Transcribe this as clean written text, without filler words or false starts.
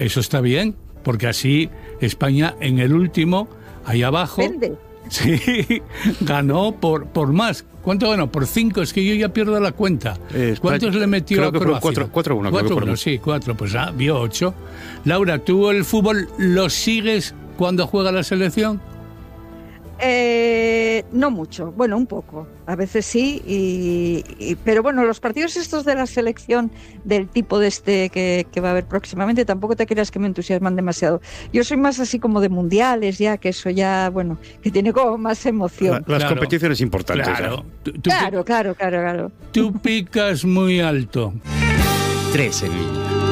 eso está bien, porque así España en el último, ahí abajo, Vende. sí, ganó por más. ¿Cuánto ganó? Por 5, es que yo ya pierdo la cuenta. ¿Cuántos le metió creo a que Croacia? 4-1. 4-1, sí, 4, pues vio 8. Laura, ¿tú el fútbol lo sigues cuando juega la selección? No mucho, bueno, un poco, a veces sí, pero bueno, los partidos estos de la selección del tipo de este que va a haber próximamente, tampoco te creas que me entusiasman demasiado. Yo soy más así como de mundiales ya, que eso ya, bueno, que tiene como más emoción. Las competiciones importantes. Claro, Claro. Tú picas muy alto. 3 en línea.